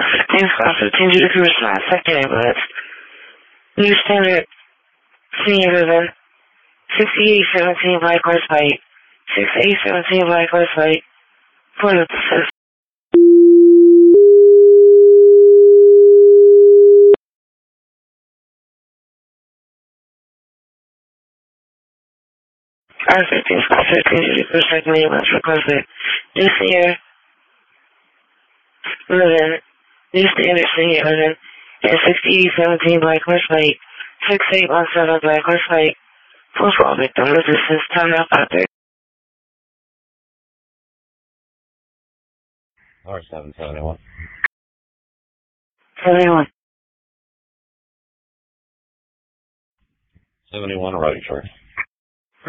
Thanks, class 15 due to cruise last second ambulance. New standard senior ribbon. 6817 Black Horse White. 6817 Black Horse White. Point of the R15 class 15 due to cruise second ambulance requested. New senior ribbon. New standard senior ribbon. And 6817 Black Horse White. 6817 Black Horse White. Full victim resistance. Time out out there. R771. 71. 71 right short.